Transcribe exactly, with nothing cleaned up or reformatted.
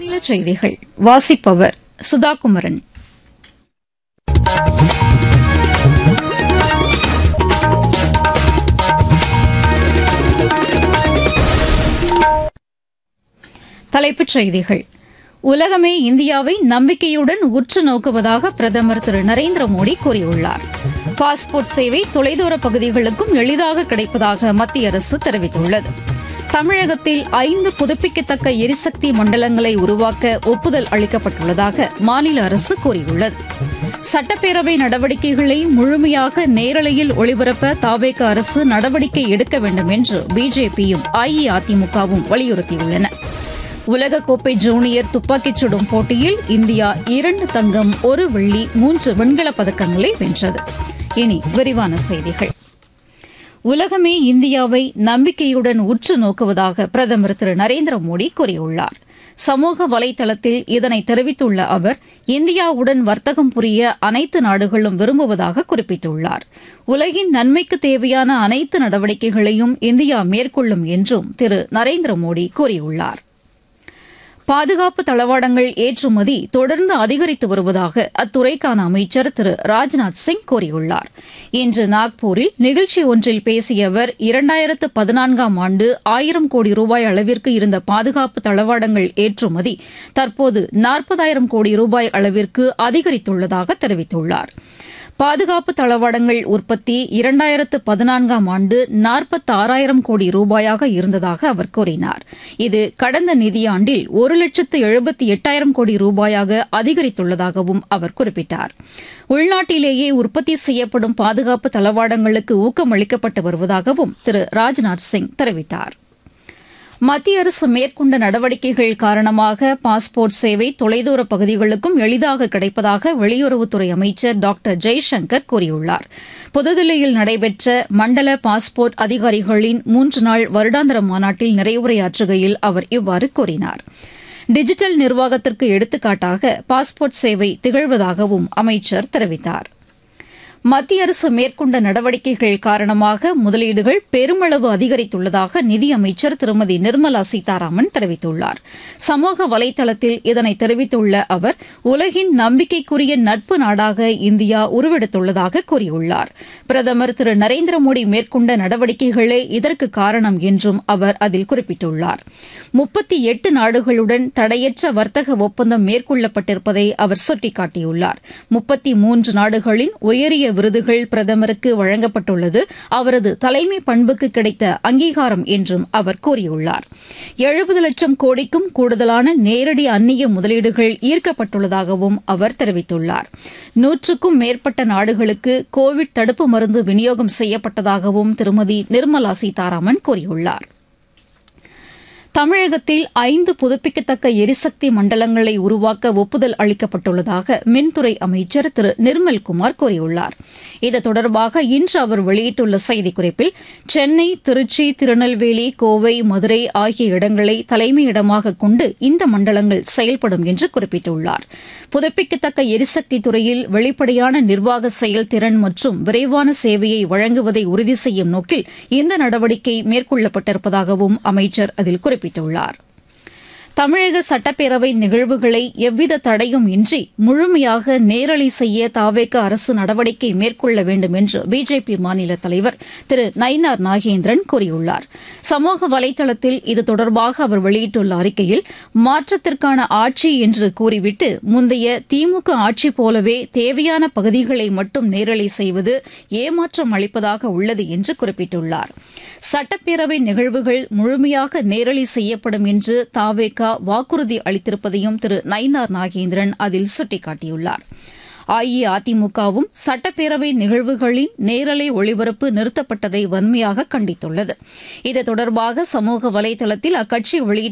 மாநில செய்திகள் வாசிப்பவர் சுதாகுமரன். தலைப்புச் செய்திகள். உலகமே இந்தியாவை நம்பிக்கையுடன் உற்று நோக்குவதாக பிரதமர் திரு நரேந்திர மோடி கூறியுள்ளார். பாஸ்போர்ட் சேவை தொலைதூர பகுதிகளுக்கும் எளிதாக கிடைப்பதாக மத்திய அரசு தெரிவித்துள்ளது. தமிழகத்தில் ஐந்து புதுப்பிக்கத்தக்க எரிசக்தி மண்டலங்களை உருவாக்க ஒப்புதல் அளிக்கப்பட்டுள்ளதாக மாநில அரசு கூறியுள்ளது. சட்டப்பேரவை நடவடிக்கைகளை முழுமையாக நேரலையில் ஒளிபரப்ப தாவேக அரசு நடவடிக்கை எடுக்க வேண்டும் என்று பிஜேபியும் அஇஅதிமுகவும் வலியுறுத்தியுள்ளன. உலகக்கோப்பை ஜூனியர் துப்பாக்கிச் சுடும் போட்டியில் இந்தியா இரண்டு தங்கம், ஒரு வெள்ளி, மூன்று வெண்கலப் பதக்கங்களை வென்றது. இனி விரிவான செய்திகள். உலகமே இந்தியாவை நம்பிக்கையுடன் உற்று நோக்குவதாக பிரதமர் திரு நரேந்திர மோடி கூறியுள்ளார். சமூக வலைதளத்தில் இதனை தெரிவித்துள்ள அவர், இந்தியாவுடன் வர்த்தகம் புரிய அனைத்து நாடுகளும் விரும்புவதாக குறிப்பிட்டுள்ளார். உலகின் நன்மைக்கு தேவையான அனைத்து நடவடிக்கைகளையும் இந்தியா மேற்கொள்ளும் என்றும் திரு நரேந்திர மோடி கூறியுள்ளார். பாதுகாப்பு தளவாடங்கள் ஏற்றுமதி தொடர்ந்து அதிகரித்து வருவதாக அத்துறைக்கான அமைச்சர் திரு ராஜ்நாத் சிங் கூறியுள்ளார். இன்று நாக்பூரில் நிகழ்ச்சி ஒன்றில் பேசிய அவர், இரண்டாயிரத்து பதினான்காம் ஆண்டு ஆயிரம் கோடி ரூபாய் அளவிற்கு இருந்த பாதுகாப்பு தளவாடங்கள் ஏற்றுமதி தற்போது நாற்பதாயிரம் கோடி ரூபாய் அளவிற்கு அதிகரித்துள்ளதாக தெரிவித்துள்ளார். பாதுகாப்பு தளவாடங்கள் உற்பத்தி இரண்டாயிரத்து பதினான்காம் ஆண்டு நாற்பத்தாறாயிரம் கோடி ரூபாயாக இருந்ததாக அவர் கூறினார். இது கடந்த நிதியாண்டில் ஒரு லட்சத்து எழுபத்தி எட்டாயிரம் கோடி ரூபாயாக அதிகரித்துள்ளதாகவும் அவர் குறிப்பிட்டார். உள்நாட்டிலேயே உற்பத்தி செய்யப்படும் பாதுகாப்பு தளவாடங்களுக்கு ஊக்கம் அளிக்கப்பட்டு வருவதாகவும் திரு ராஜ்நாத் சிங் தெரிவித்தார். மத்திய அரசு மேற்கொண்ட நடவடிக்கைகள் காரணமாக பாஸ்போர்ட் சேவை தொலைதூர பகுதிகளுக்கும் எளிதாக கிடைப்பதாக வெளியுறவுத்துறை அமைச்சர் டாக்டர் ஜெய்சங்கர் கூறியுள்ளார். புதுதில்லியில் நடைபெற்ற மண்டல பாஸ்போர்ட் அதிகாரிகளின் மூன்று நாள் வருடாந்திர மாநாட்டில் நிறைவுரையாற்றுகையில் அவர் இவ்வாறு கூறினார். டிஜிட்டல் நிர்வாகத்திற்கு எடுத்துக்காட்டாக பாஸ்போர்ட் சேவை திகழ்வதாகவும் அமைச்சர் தெரிவித்தார். மத்திய அரசு மேற்கொண்ட நடவடிக்கைகள் காரணமாக முதலீடுகள் பெருமளவு அதிகரித்துள்ளதாக நிதியமைச்சர் திருமதி நிர்மலா சீதாராமன் தெரிவித்துள்ளார். சமூக வலைதளத்தில் இதனை தெரிவித்துள்ள அவர், உலகின் நம்பிக்கைக்குரிய நட்பு நாடாக இந்தியா உருவெடுத்துள்ளதாக கூறியுள்ளார். பிரதமர் திரு நரேந்திர மோடி மேற்கொண்ட நடவடிக்கைகளே இதற்கு காரணம் என்றும் அவர் அதில் குறிப்பிட்டுள்ளார். முப்பத்தி எட்டு நாடுகளுடன் தடையற்ற வர்த்தக ஒப்பந்தம் மேற்கொள்ளப்பட்டிருப்பதை அவர் சுட்டிக்காட்டியுள்ளார். முப்பத்தி மூன்று நாடுகளின் உயரிய விருதுகள் பிரதமருக்கு வழங்கப்பட்டுள்ளது அவரது தலைமை பண்புக்கு கிடைத்த அங்கீகாரம் என்றும் அவர் கூறியுள்ளார். எழுபது லட்சம் கோடிக்கும் கூடுதலான நேரடி அந்நிய முதலீடுகள் ஈர்க்கப்பட்டுள்ளதாகவும் அவர் தெரிவித்துள்ளார். நூற்றுக்கும் மேற்பட்ட நாடுகளுக்கு கோவிட் தடுப்பு மருந்து விநியோகம் செய்யப்பட்டதாகவும் திருமதி நிர்மலா சீதாராமன் கூறியுள்ளார். தமிழகத்தில் ஐந்து புதுப்பிக்கத்தக்க எரிசக்தி மண்டலங்களை உருவாக்க ஒப்புதல் அளிக்கப்பட்டுள்ளதாக மின்துறை அமைச்சர் திரு நிர்மல்குமார் கூறியுள்ளார். இது தொடர்பாக இன்று அவர் வெளியிட்டுள்ள செய்திக்குறிப்பில், சென்னை, திருச்சி, திருநெல்வேலி, கோவை, மதுரை ஆகிய இடங்களை தலைமையிடமாக கொண்டு இந்த மண்டலங்கள் செயல்படும் என்று குறிப்பிட்டுள்ளார். புதுப்பிக்கத்தக்க எரிசக்தி துறையில் வெளிப்படையான நிர்வாக செயல்திறன் மற்றும் விரைவான சேவையை வழங்குவதை உறுதி செய்யும் நோக்கில் இந்த நடவடிக்கை மேற்கொள்ளப்பட்டிருப்பதாகவும் அமைச்சர் அதில் குறிப்பிட்டார். தமிழக சட்டப்பேரவை நிகழ்வுகளை எவ்வித தடையும் இன்றி முழுமையாக நேரலை செய்ய தாவேக அரசு நடவடிக்கை மேற்கொள்ள வேண்டும் என்று பிஜேபி மாநில தலைவர் திரு நயினார் நாகேந்திரன் கூறியுள்ளார். சமூக வலைதளத்தில் இது தொடர்பாக அவர் வெளியிட்டுள்ள அறிக்கையில், மாற்றத்திற்கான ஆட்சி என்று கூறிவிட்டு முந்தைய திமுக ஆட்சி போலவே தேவையான பகுதிகளை மட்டும் நேரலை செய்வது ஏமாற்றம் அளிப்பதாக உள்ளது என்று குறிப்பிட்டுள்ளார். சட்டப்பேரவை நிகழ்வுகள் முழுமையாக நேரலை செய்யப்படும் என்று தாவேக வாக்குறுதி அளித்திருப்பதையும் திரு நயினார் நாகேந்திரன் அதில் சுட்டிக்காட்டியுள்ளார். அஇஅதிமுகவும் சட்டப்பேரவை நிகழ்வுகளின் நேரலை ஒளிபரப்பு நிறுத்தப்பட்டதை வன்மையாக கண்டித்துள்ளது. இது தொடர்பாக சமூக வலைதளத்தில் அக்கட்சி வெளியிட்ட